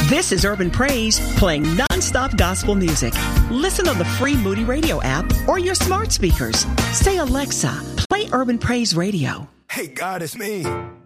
This is Urban Praise, playing nonstop gospel music. Listen on the free Moody Radio app or your smart speakers. Say, Alexa, play Urban Praise Radio. Hey, God, it's me.